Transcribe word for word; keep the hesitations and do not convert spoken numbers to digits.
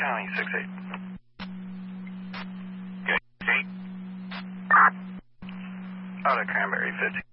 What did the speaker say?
County, six eight. Okay, eight. Out of Cranberry, fifty.